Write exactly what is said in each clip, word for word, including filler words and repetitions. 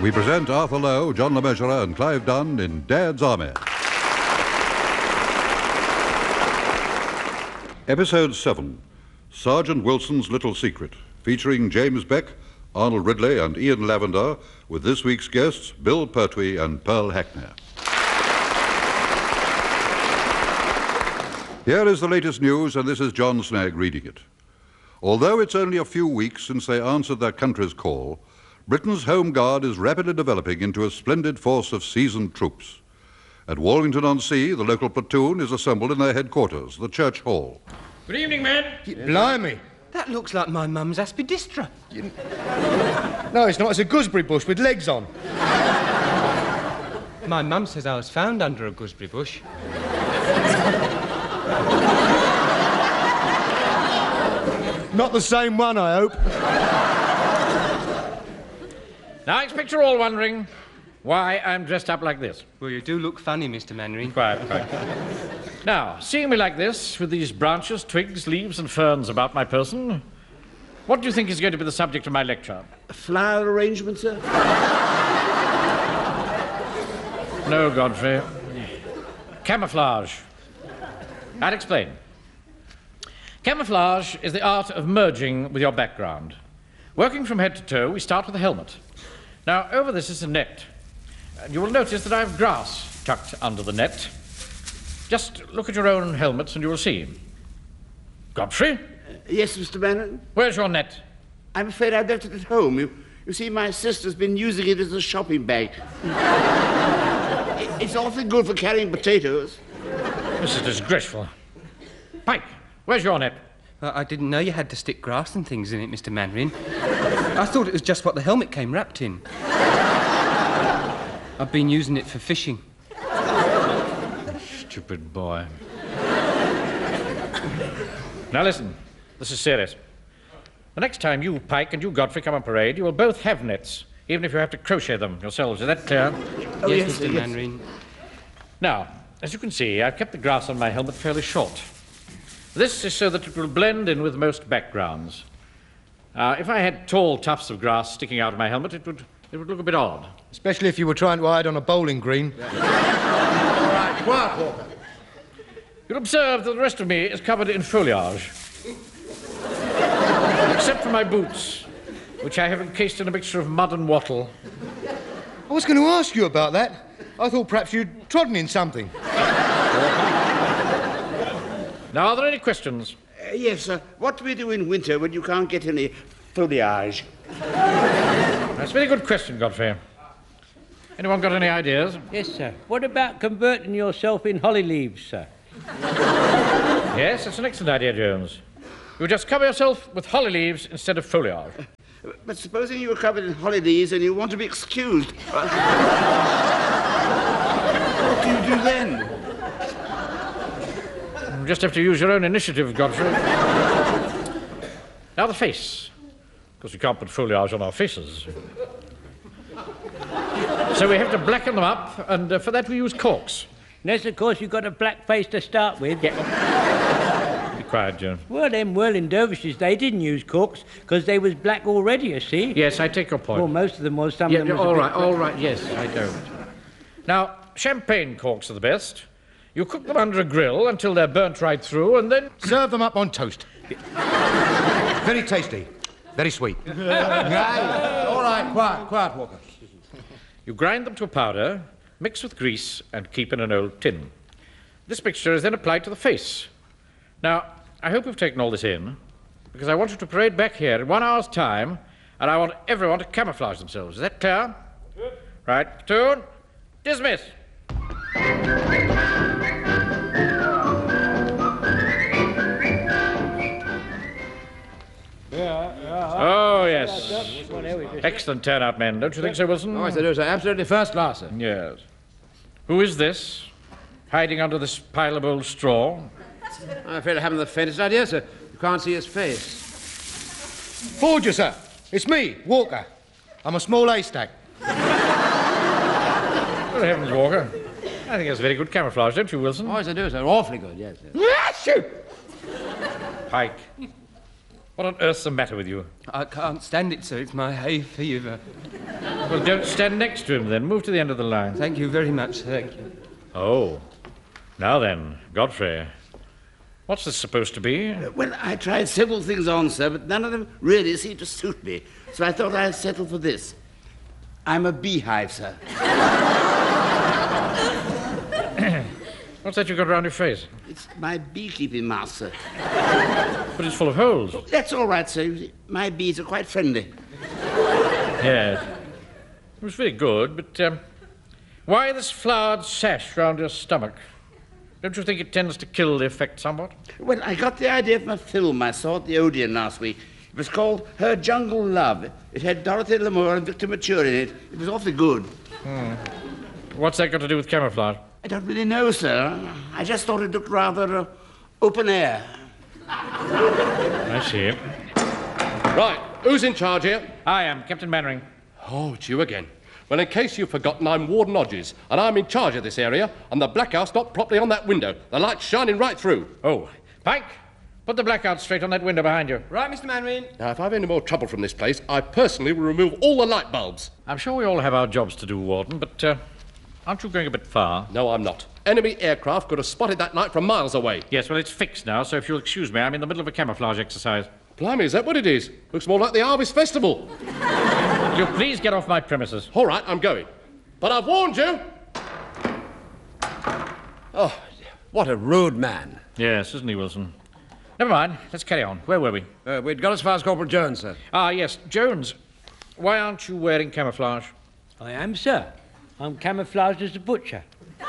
we present Arthur Lowe, John Le Mesurier and Clive Dunn in Dad's Army. Episode seven, Sergeant Wilson's Little Secret, featuring James Beck, Arnold Ridley and Ian Lavender, with this week's guests, Bill Pertwee and Pearl Hackney. Here is the latest news, and this is John Snagg reading it. Although it's only a few weeks since they answered their country's call, Britain's Home Guard is rapidly developing into a splendid force of seasoned troops. At Walmington-on-Sea, the local platoon is assembled in their headquarters, the Church Hall. Good evening, men. Blimey. That looks like my mum's aspidistra. You... No, it's not. It's a gooseberry bush with legs on. My mum says I was found under a gooseberry bush. Not the same one, I hope. Now, I expect you're all wondering why I'm dressed up like this. Well, you do look funny, Mister Mannering. Quite, quite. Now, seeing me like this, with these branches, twigs, leaves and ferns about my person, what do you think is going to be the subject of my lecture? Flower arrangement, sir? No, Godfrey. Camouflage. I'll explain. Camouflage is the art of merging with your background. Working from head to toe, we start with a helmet. Now, over this is a net. And you will notice that I have grass tucked under the net. Just look at your own helmets and you will see. Godfrey? Uh, yes, Mister Bannon? Where's your net? I'm afraid I left it at home. You, you see, my sister's been using it as a shopping bag. it, it's awfully good for carrying potatoes. This is disgraceful. Pike, where's your net? Uh, I didn't know you had to stick grass and things in it, Mister Mannering. I thought it was just what the helmet came wrapped in. I've been using it for fishing. Stupid boy. Now listen, this is serious. The next time you, Pike, and you, Godfrey, come on parade, you will both have nets, even if you have to crochet them yourselves. Is that clear? Oh, yes, yes, Mister yes. Mannering. Now, as you can see, I've kept the grass on my helmet fairly short. This is so that it will blend in with most backgrounds. Uh, if I had tall tufts of grass sticking out of my helmet, it would, it would look a bit odd. Especially if you were trying to hide on a bowling green. All right, quiet, Walker. You'll observe that the rest of me is covered in foliage. Except for my boots, which I have encased in a mixture of mud and wattle. I was going to ask you about that. I thought perhaps you'd trodden in something. Now, are there any questions? Uh, yes, sir. What do we do in winter when you can't get any foliage? That's a very good question, Godfrey. Anyone got any ideas? Yes, sir. What about converting yourself in holly leaves, sir? Yes, that's an excellent idea, Jones. You just cover yourself with holly leaves instead of foliage. But supposing you were covered in holly leaves and you want to be excused, what do you do then? You just have to use your own initiative, Godfrey. Now the face. Because we can't put foliage on our faces. So we have to blacken them up, and uh, for that we use corks. Unless, of course, you've got a black face to start with. Be quiet, Jones. Well, them whirling dervishes, they didn't use corks because they was black already, you see. Yes, I take your point. Well, most of them was. Some Yeah, of yeah, them was all a bit right, all right, yes, I don't. Now, champagne corks are the best. You cook them under a grill until they're burnt right through, and then... Serve them up on toast. Very tasty. Very sweet. Right. All right, quiet, quiet, Walker. You grind them to a powder, mix with grease, and keep in an old tin. This mixture is then applied to the face. Now, I hope you've taken all this in, because I want you to parade back here in one hour's time, and I want everyone to camouflage themselves. Is that clear? Good. Right, platoon, dismiss. Oh, yes. Excellent turnout, men. Don't you think so, Wilson? Oh, yes, I do, sir. Absolutely first class, sir. Yes. Who is this, hiding under this pile of old straw? I'm afraid I haven't the faintest idea, sir. You can't see his face. Forger, sir. It's me, Walker. I'm a small haystack. Good heavens, Walker. I think that's very good camouflage, don't you, Wilson? Oh, yes, I do, sir. Awfully good, yes, yes. Pike. What on earth's the matter with you? I can't stand it, sir. It's my hay fever. Well, don't stand next to him, then. Move to the end of the line. Thank you very much, thank you. Oh. Now then, Godfrey. What's this supposed to be? Uh, well, I tried several things on, sir, but none of them really seemed to suit me. So I thought I'd settle for this. I'm a beehive, sir. What's that you've got around your face? It's my beekeeping mask, sir. But it's full of holes. That's all right, sir. You see, my bees are quite friendly. Yes. It was very good, but um, why this flowered sash round your stomach? Don't you think it tends to kill the effect somewhat? Well, I got the idea from a film I saw at the Odeon last week. It was called Her Jungle Love. It had Dorothy Lamour and Victor Mature in it. It was awfully good. Hmm. What's that got to do with camouflage? I don't really know, sir. I just thought it looked rather uh, open air. I see. Right, who's in charge here? I am, Captain Mannering. Oh, it's you again. Well, in case you've forgotten, I'm Warden Hodges, and I'm in charge of this area, and the blackout's not properly on that window. The light's shining right through. Oh, Pike, put the blackout straight on that window behind you. Right, Mister Mannering. Now, if I've any more trouble from this place, I personally will remove all the light bulbs. I'm sure we all have our jobs to do, Warden, but uh, aren't you going a bit far? No, I'm not. Enemy aircraft could have spotted that light from miles away. Yes, well, it's fixed now, so if you'll excuse me, I'm in the middle of a camouflage exercise. Blimey, is that what it is? Looks more like the Harvest Festival. Will you please get off my premises? All right, I'm going. But I've warned you. Oh, what a rude man. Yes, isn't he, Wilson? Never mind. Let's carry on. Where were we? Uh, we'd got as far as Corporal Jones, sir. Ah, yes. Jones, why aren't you wearing camouflage? I am, sir. I'm camouflaged as a butcher. You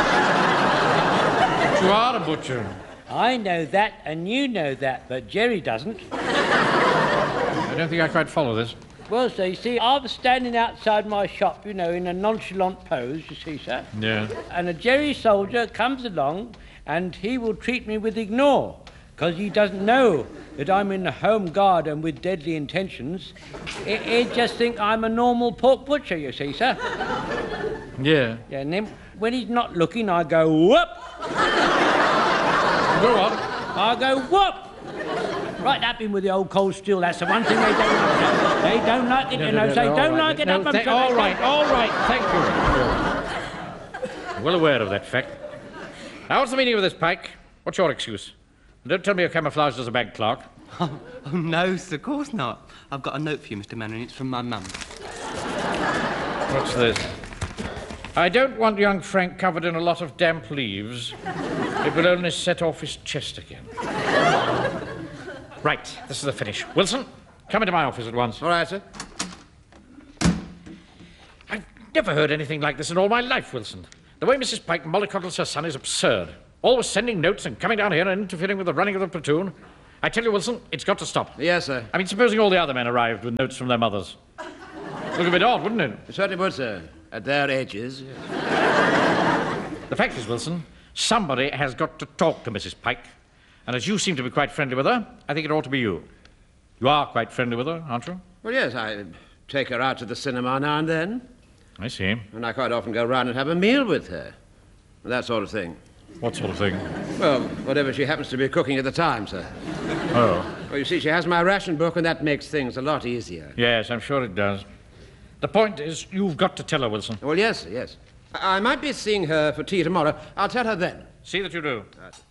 are a butcher. I know that, and you know that, but Jerry doesn't. I don't think I quite follow this. Well, sir, you see, I was standing outside my shop, you know, in a nonchalant pose, you see, sir. Yeah. And a Jerry soldier comes along, and he will treat me with ignore, because he doesn't know that I'm in the Home Guard and with deadly intentions. He- He'd just think I'm a normal pork butcher, you see, sir. Yeah. Yeah, and then when he's not looking, I go, whoop! Go on. I go, whoop! Right up in with the old cold steel. That's the one thing they don't like. They don't like it, you know. They don't like it up. Th- all right, all right. Thank you. Well aware of that fact. Now, what's the meaning of this, Pike? What's your excuse? Don't tell me you're camouflaged as a bank clerk. Oh, oh, no, sir, of course not. I've got a note for you, Mister Mannering. It's from my mum. What's this? I don't want young Frank covered in a lot of damp leaves. It will only set off his chest again. Right, this is the finish. Wilson, come into my office at once. All right, sir. I've never heard anything like this in all my life, Wilson. The way Missus Pike mollycoddles her son is absurd. Always sending notes and coming down here and interfering with the running of the platoon. I tell you, Wilson, it's got to stop. Yes, sir. I mean, supposing all the other men arrived with notes from their mothers. Look a bit odd, wouldn't it? It certainly would, sir. At their ages. Yes. The fact is, Wilson, somebody has got to talk to Missus Pike. And as you seem to be quite friendly with her, I think it ought to be you. You are quite friendly with her, aren't you? Well, yes, I take her out to the cinema now and then. I see. And I quite often go round and have a meal with her. That sort of thing. What sort of thing? Well, whatever she happens to be cooking at the time, sir. Oh. Well, you see, she has my ration book, and that makes things a lot easier. Yes, I'm sure it does. The point is, you've got to tell her, Wilson. Well, yes, sir, yes. I I might be seeing her for tea tomorrow. I'll tell her then. See that you do.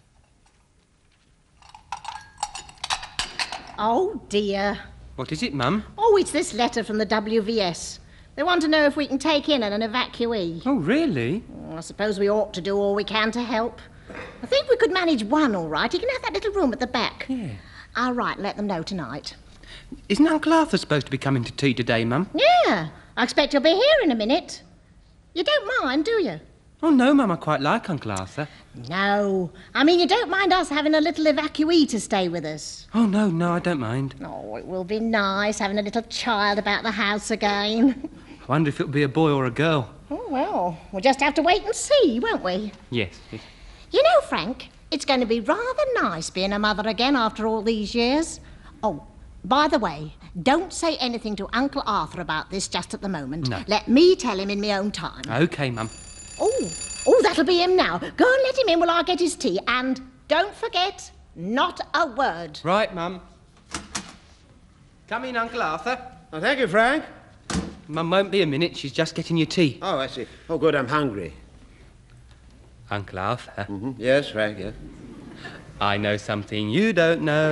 Oh, dear. What is it, Mum? Oh, it's this letter from the W V S. They want to know if we can take in an evacuee. Oh, really? Oh, I suppose we ought to do all we can to help. I think we could manage one all right. You can have that little room at the back. Yeah. I'll write and let them know tonight. Isn't Uncle Arthur supposed to be coming to tea today, Mum? Yeah, I expect he'll be here in a minute. You don't mind, do you? Oh, no, Mum, I quite like Uncle Arthur. No. I mean, you don't mind us having a little evacuee to stay with us? Oh, no, no, I don't mind. Oh, it will be nice having a little child about the house again. I wonder if it'll be a boy or a girl. Oh, well, we'll just have to wait and see, won't we? Yes, yes. You know, Frank, it's going to be rather nice being a mother again after all these years. Oh, by the way, don't say anything to Uncle Arthur about this just at the moment. No. Let me tell him in my own time. OK, Mum. Oh, oh, that'll be him now. Go and let him in while I get his tea. And don't forget, not a word. Right, Mum. Come in, Uncle Arthur. Well, thank you, Frank. Mum won't be a minute. She's just getting your tea. Oh, I see. Oh, good, I'm hungry. Uncle Arthur, Mm-hmm. Yes, Frank, yes. I know something you don't know.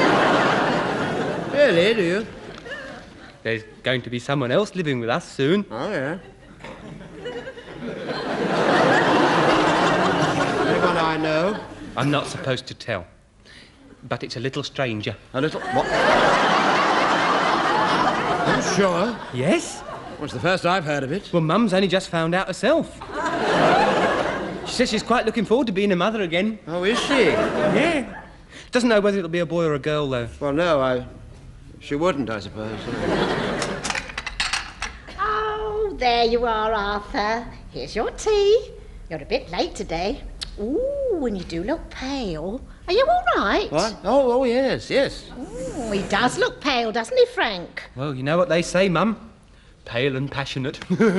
Really, do you? There's going to be someone else living with us soon. Oh, yeah. Anyone I know? I'm not supposed to tell. But it's a little stranger. A little... What? Are you sure? Yes? Well, it's the first I've heard of it. Well, Mum's only just found out herself. She says she's quite looking forward to being a mother again. Oh, is she? Yeah. Doesn't know whether it'll be a boy or a girl, though. Well, no, I... She wouldn't, I suppose. Oh, there you are, Arthur. Here's your tea. You're a bit late today. Ooh, and you do look pale. Are you all right? What? Oh, oh, yes, yes. Ooh, he does look pale, doesn't he, Frank? Well, you know what they say, Mum. Pale and passionate.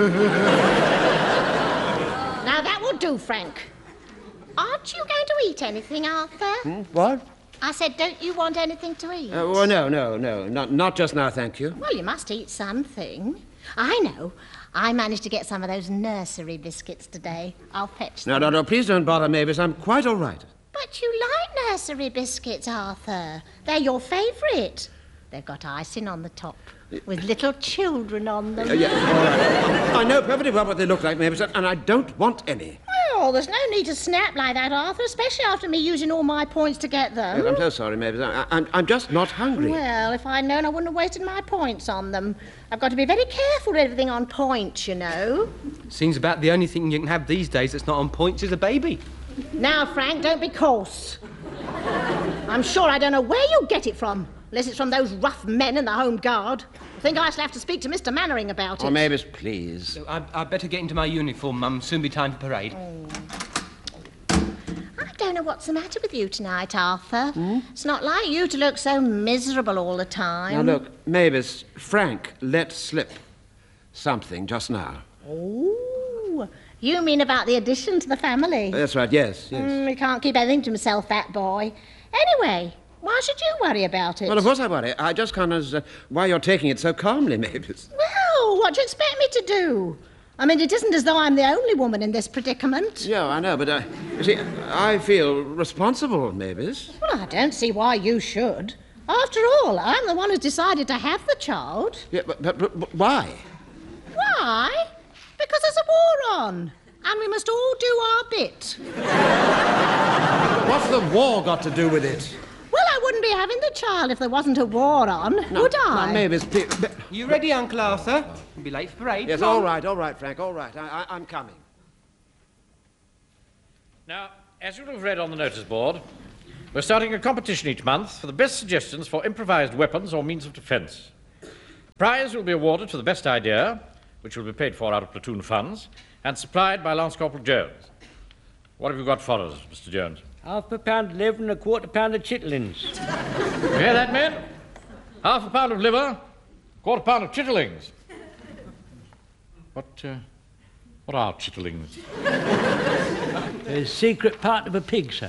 Now, that will do, Frank. Aren't you going to eat anything, Arthur? Hmm? What? I said, don't you want anything to eat? Uh, well, no, no, no. Not, not just now, thank you. Well, you must eat something. I know. I managed to get some of those nursery biscuits today. I'll fetch them. No, no, no, please don't bother, Mavis. I'm quite all right. But you like nursery biscuits, Arthur. They're your favourite. They've got icing on the top, with little children on them. Uh, yeah, all right. I know perfectly well what they look like, Mavis, and I don't want any. Well, there's no need to snap like that, Arthur, especially after me using all my points to get them. Yes, I'm so sorry, Mavis. I, I'm, I'm just not hungry. Well, if I'd known, I wouldn't have wasted my points on them. I've got to be very careful with everything on points, you know. Seems about the only thing you can have these days that's not on points is a baby. Now, Frank, don't be coarse. I'm sure I don't know where you get it from, unless it's from those rough men in the Home Guard. I think I shall have to speak to Mister Mannering about it. Oh, Mavis, please. I, I'd better get into my uniform, Mum. Soon be time for parade. Oh. I don't know what's the matter with you tonight, Arthur. Hmm? It's not like you to look so miserable all the time. Now, look, Mavis, Frank let slip something just now. Oh, you mean about the addition to the family? That's right, yes, yes. Mm, he can't keep anything to himself, that boy. Anyway, why should you worry about it? Well, of course I worry. I just can't understand why you're taking it so calmly, Mavis. Well, what do you expect me to do? I mean, it isn't as though I'm the only woman in this predicament. Yeah, I know, but I, you see, I feel responsible, Mavis. Well, I don't see why you should. After all, I'm the one who's decided to have the child. Yeah, but, but, but, but why? Why? Because there's a war on, and we must all do our bit. What's the war got to do with it? Well, I wouldn't be having the child if there wasn't a war on, No, would I? No, Mavis, please. You ready, Uncle Arthur? You'll be late for parade. Yes, Come on. all right, all right, Frank, all right. I, I, I'm coming. Now, as you'll have read on the notice board, we're starting a competition each month for the best suggestions for improvised weapons or means of defence. Prize will be awarded for the best idea, which will be paid for out of platoon funds, and supplied by Lance Corporal Jones. What have you got for us, Mister Jones? Half a pound of liver and a quarter pound of chitterlings. You hear that, men? Half a pound of liver, quarter pound of chitterlings. What, uh, what are chitterlings? A secret part of a pig, sir.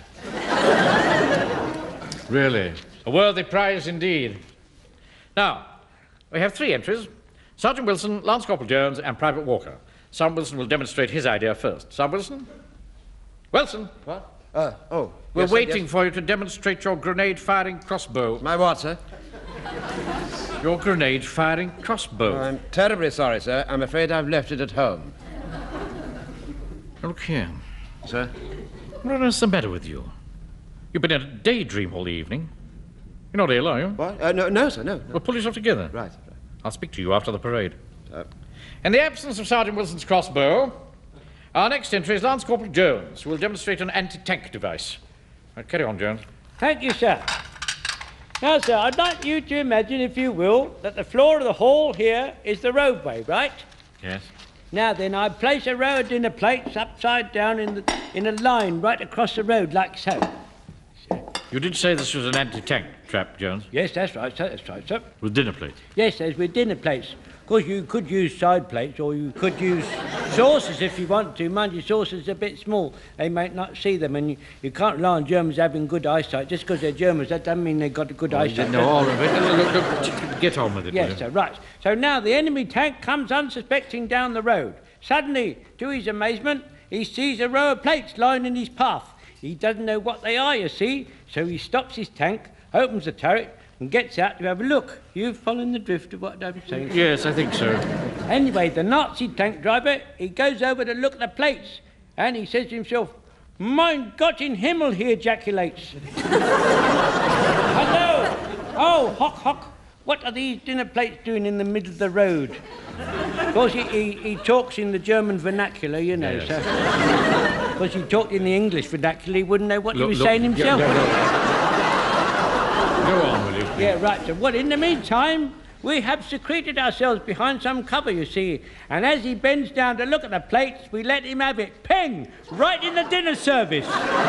Really? A worthy prize indeed. Now, we have three entries. Sergeant Wilson, Lance Corporal Jones, and Private Walker. Sergeant Wilson will demonstrate his idea first. Sergeant Wilson? Wilson? What? Uh, oh. We're yes, sir, waiting yes. for you to demonstrate your grenade-firing crossbow. My what, sir? Your grenade-firing crossbow. Oh, I'm terribly sorry, sir. I'm afraid I've left it at home. Look here. Sir? What on earth's the matter with you? You've been in a daydream all the evening. You're not ill, are you? What? Uh, no, no, sir, no. no. Well, pull yourself together. Right, right. I'll speak to you after the parade. Uh, In the absence of Sergeant Wilson's crossbow, our next entry is Lance Corporal Jones, who will demonstrate an anti-tank device. Right, carry on, Jones. Thank you, sir. Now, sir, I'd like you to imagine, if you will, that the floor of the hall here is the roadway, right? Yes. Now then, I place a row of dinner plates upside down in, the, in a line right across the road, like so. You did say this was an anti-tank trap, Jones, Yes, that's right, sir, that's right, sir. with dinner plates. Yes, as with dinner plates. Of course, you could use side plates, or you could use saucers if you want to. Mind your saucers are a bit small. They might not see them, and you, you can't rely on Germans having good eyesight. Just because they're Germans, that doesn't mean they've got a good Oh, eyesight. no, all of it. Look, look, look, get on with it. will Yes, you? sir, right. So now the enemy tank comes unsuspecting down the road. Suddenly, to his amazement, he sees a row of plates lying in his path. He doesn't know what they are, you see, so he stops his tank, opens the turret, and gets out to have a look. You've followed the drift of what I'm saying. Yes, I think so. Anyway, the Nazi tank driver, he goes over to look at the plates, and he says to himself, "Mein Gott in Himmel," he ejaculates. Hello! Oh, hock, hock. What are these dinner plates doing in the middle of the road? Of course, he, he, he talks in the German vernacular, you know, Yes. sir. Because he talked in the English vernacular, he wouldn't know what Look, he was look, saying himself. yeah, would he? yeah, Go on, will you? Yeah, right. So, well, in the meantime, we have secreted ourselves behind some cover, you see. And as he bends down to look at the plates, we let him have it. Peng! Right in the dinner service.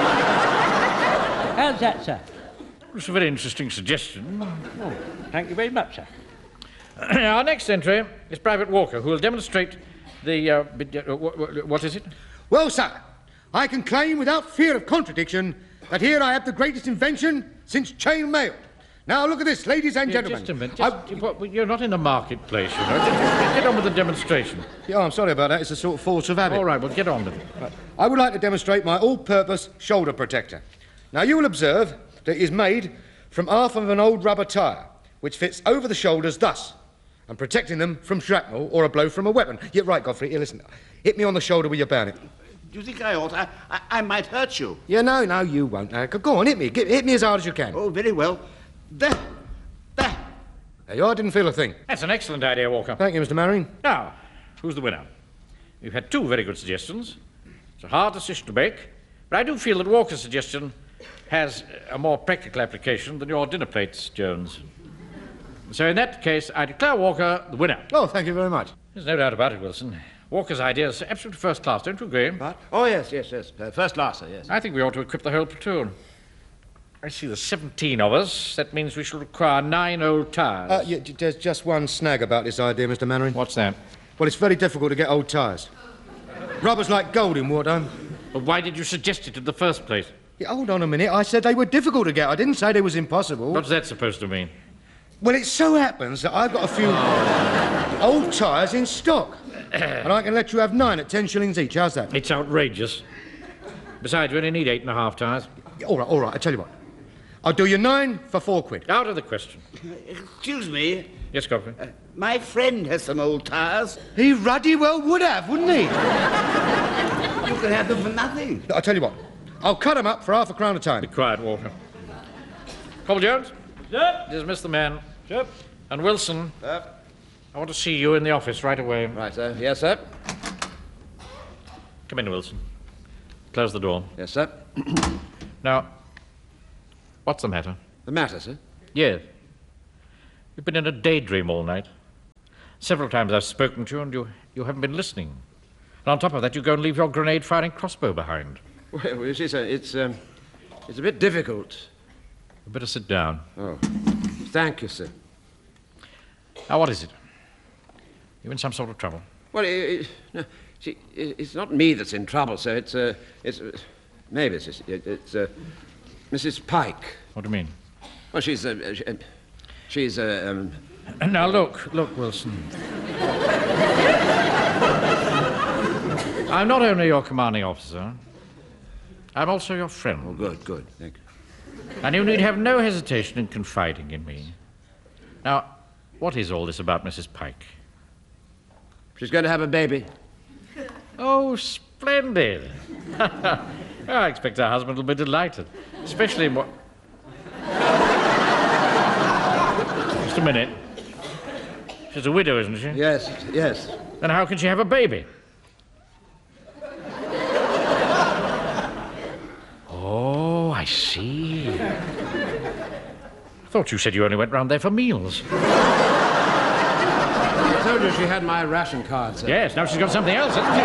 How's that, sir? It's a very interesting suggestion. Oh, thank you very much, sir. Our next entry is Private Walker, who will demonstrate the... Uh, bid- uh, wh- wh- what is it? Well, sir, I can claim without fear of contradiction that here I have the greatest invention since chain mail. Now, look at this, ladies and Yeah, gentlemen. just a minute. I- Just, what- you're not in the marketplace, you know. Just, just get on with the demonstration. Yeah, I'm sorry about that. It's a sort of force of habit. All right, well, get on with it. I would like to demonstrate my all-purpose shoulder protector. Now, you will observe that it is made from half of an old rubber tyre, which fits over the shoulders thus, and protecting them from shrapnel or a blow from a weapon. You're right, Godfrey. Here, listen. Hit me on the shoulder with your bayonet. Do you think I ought? I, I, I might hurt you. Yeah, no, no, you won't. Now, go on, hit me. Get, hit me as hard as you can. Oh, very well. There. There. There you are. I didn't feel a thing. That's an excellent idea, Walker. Thank you, Mister Mannering. Now, who's the winner? You've had two very good suggestions. It's a hard decision to make, but I do feel that Walker's suggestion has a more practical application than your dinner plates, Jones. So in that case, I declare Walker the winner. Oh, thank you very much. There's no doubt about it, Wilson. Walker's idea is absolutely first class, don't you agree? What? Oh, yes, yes, yes. Uh, first class, sir, yes. I think we ought to equip the whole platoon. I see there's seventeen of us. That means we shall require nine old tyres. Uh, yeah, j- there's just one snag about this idea, Mister Mannering. What's that? Well, it's very difficult to get old tyres. Rubber's like gold in wartime. Well, why did you suggest it in the first place? Yeah, hold on a minute. I said they were difficult to get. I didn't say they was impossible. What's that supposed to mean? Well, it so happens that I've got a few old tyres in stock. And I can let you have nine at ten shillings each. How's that? It's outrageous. Besides, we only need eight and a half tyres. All right, all right. I tell you what. I'll do you nine for four quid. Out of the question. Excuse me. Yes, Godfrey? Uh, my friend has some old tyres. He ruddy well would have, wouldn't he? You can have them for nothing. I'll tell you what. I'll cut 'em up for half a crown a time. Be quiet, Walker. Cobble Jones, Sir? dismiss the man. Sir? And Wilson, Sir? I want to see you in the office right away. Right, sir. Yes, sir. Come in, Wilson. Close the door. Yes, sir. Now, what's the matter? The matter, sir? Yes. You've been in a daydream all night. Several times I've spoken to you and you, you haven't been listening. And on top of that, you go and leave your grenade-firing crossbow behind. Well, you see, sir, it's, um, it's a bit difficult. You better sit down. Oh, thank you, sir. Now, what is it? You in some sort of trouble? Well, it, it, no, see, it, it's not me that's in trouble, sir. It's, uh, it's, uh, maybe it's, it, it's, uh, Missus Pike. What do you mean? Well, she's, uh, she, uh, she's, uh, um... Now, look, look, Wilson. I'm not only your commanding officer, I'm also your friend. Oh, good, good, thank you. And you need have no hesitation in confiding in me. Now, what is all this about Missus Pike? She's going to have a baby. Oh, splendid. I expect her husband will be delighted, especially in what... Just a minute. She's a widow, isn't she? Yes, yes. Then how can she have a baby? Oh, I see. I thought you said you only went round there for meals. I told you she had my ration card, sir. Yes, now she's got something else, hasn't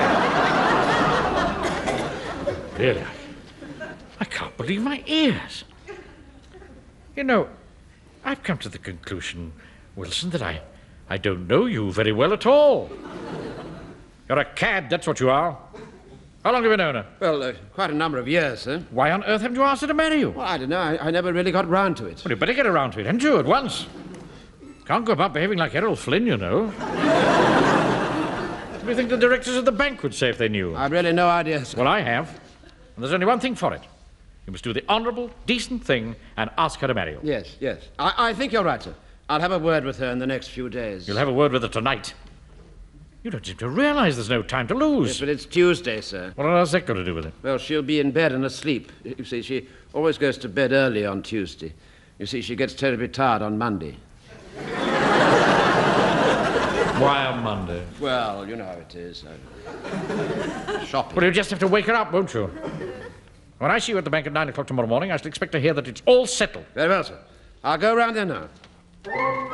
she? Really, I, I can't believe my ears. You know, I've come to the conclusion, Wilson, that I, I don't know you very well at all. You're a cad, that's what you are. How long have you known her? Well, uh, quite a number of years, sir. Why on earth haven't you asked her to marry you? Well, I don't know. I, I never really got round to it. Well, you better get around to it, hadn't you, at once? Can't go about behaving like Errol Flynn, you know. What do you think the directors of the bank would say if they knew? I've really no idea, sir. Well, I have. And there's only one thing for it. You must do the honourable, decent thing and ask her to marry you. Yes, yes. I, I think you're right, sir. I'll have a word with her in the next few days. You'll have a word with her tonight. You don't seem to realise there's no time to lose. Yes, but it's Tuesday, sir. What on earth's that got to do with it? Well, she'll be in bed and asleep. You see, she always goes to bed early on Tuesday. You see, she gets terribly tired on Monday. Why on Monday? Well, you know how it is. Uh, shopping. Well, you just have to wake her up, won't you? When I see you at the bank at nine o'clock tomorrow morning, I shall expect to hear that it's all settled. Very well, sir. I'll go round there now.